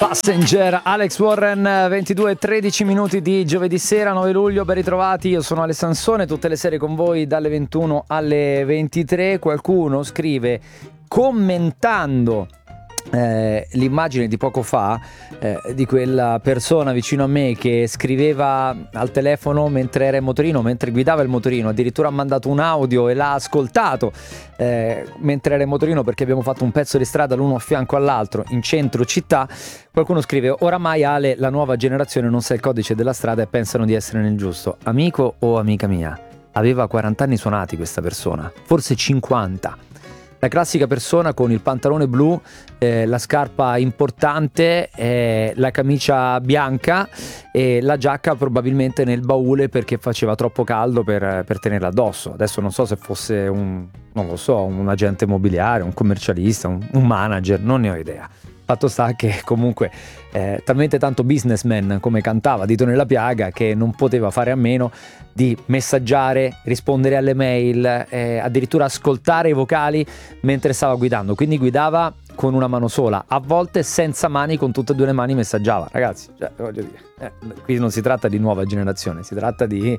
Passenger, Alex Warren, 22:13 minuti di giovedì sera, 9 luglio, ben ritrovati. Io sono Ale Sansone, tutte le sere con voi dalle 21 alle 23. Qualcuno scrive, commentando l'immagine di poco fa di quella persona vicino a me che scriveva al telefono mentre era in motorino, mentre guidava il motorino, addirittura ha mandato un audio e l'ha ascoltato mentre era in motorino, perché abbiamo fatto un pezzo di strada l'uno a fianco all'altro in centro città. Qualcuno scrive, oramai Ale, la nuova generazione non sa il codice della strada e pensano di essere nel giusto. Amico o amica mia, aveva 40 anni suonati questa persona, forse 50. La classica persona con il pantalone blu, la scarpa importante, la camicia bianca e la giacca probabilmente nel baule perché faceva troppo caldo per tenerla addosso. Adesso non so se fosse un agente immobiliare, un commercialista, un manager, non ne ho idea. Fatto sta che comunque talmente tanto businessman come cantava Dito nella piaga che non poteva fare a meno di messaggiare, rispondere alle mail, addirittura ascoltare i vocali mentre stava guidando. Quindi guidava con una mano sola, a volte senza mani, con tutte e due le mani messaggiava. Ragazzi, cioè, voglio dire, qui non si tratta di nuova generazione, si tratta di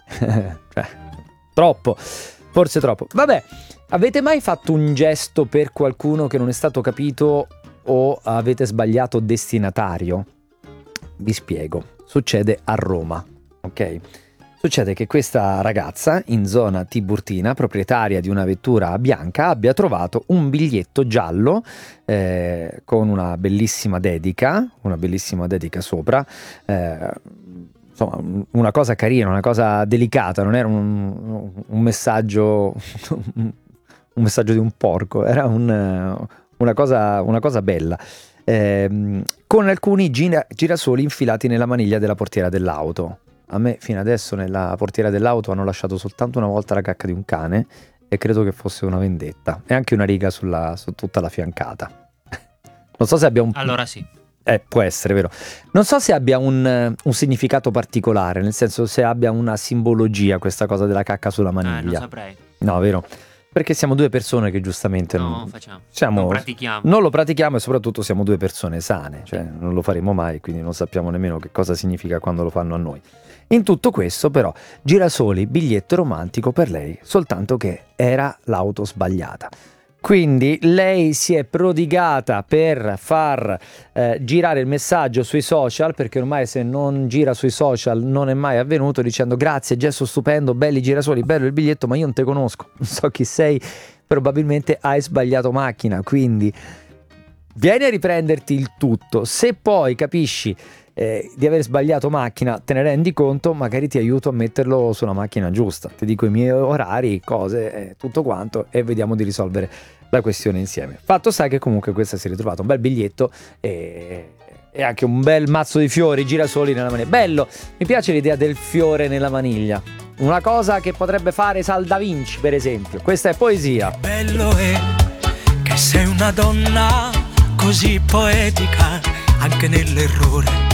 troppo, forse troppo. Vabbè, avete mai fatto un gesto per qualcuno che non è stato capito o avete sbagliato destinatario? Vi spiego. Succede a Roma, ok? Succede che questa ragazza in zona Tiburtina, proprietaria di una vettura bianca, abbia trovato un biglietto giallo con una bellissima dedica sopra, insomma una cosa carina, una cosa delicata, non era un messaggio un messaggio di un porco, era una cosa bella, con alcuni girasoli infilati nella maniglia della portiera dell'auto. A me fino adesso nella portiera dell'auto hanno lasciato soltanto una volta la cacca di un cane e credo che fosse una vendetta, e anche una riga su tutta la fiancata. Non so se abbia Allora sì. Può essere, vero. Non so se abbia un significato particolare, nel senso se abbia una simbologia questa cosa della cacca sulla maniglia. Non saprei. No, vero? Perché siamo due persone che giustamente non lo pratichiamo, e soprattutto siamo due persone sane, cioè non lo faremo mai, quindi non sappiamo nemmeno che cosa significa quando lo fanno a noi. In tutto questo però, girasoli, biglietto romantico per lei, soltanto che era l'auto sbagliata. Quindi lei si è prodigata per far girare il messaggio sui social, perché ormai se non gira sui social non è mai avvenuto, dicendo grazie, gesto stupendo, belli girasoli, bello il biglietto, ma io non te conosco, non so chi sei, probabilmente hai sbagliato macchina, quindi vieni a riprenderti il tutto. Se poi capisci di aver sbagliato macchina, te ne rendi conto, magari ti aiuto a metterlo sulla macchina giusta, ti dico i miei orari, cose, tutto quanto, e vediamo di risolvere la questione insieme. Fatto sta che comunque questa si è ritrovata un bel biglietto e anche un bel mazzo di fiori, girasoli nella maniglia. Bello, mi piace l'idea del fiore nella maniglia, una cosa che potrebbe fare Sal Da Vinci, per esempio. Questa è poesia. Bello è che sei una donna così poetica anche nell'errore.